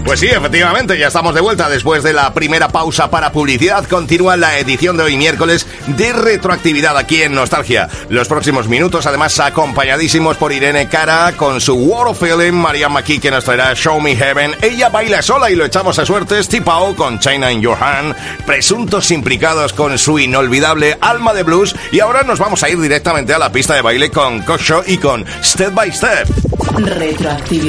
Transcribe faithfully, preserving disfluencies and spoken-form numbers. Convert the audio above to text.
Pues sí, efectivamente, ya estamos de vuelta después de la primera pausa para publicidad. Continúa la edición de hoy miércoles de retroactividad aquí en Nostalgia. Los próximos minutos, además, acompañadísimos por Irene Cara con su World of Feeling, Marianne McKee que nos traerá Show Me Heaven. Ella baila sola y lo echamos a suerte. Steve Pao con China in Your Hand. Presuntos implicados con su inolvidable Alma de Blues. Y ahora nos vamos a ir directamente a la pista de baile con Kosho y con Step by Step. Retroactividad.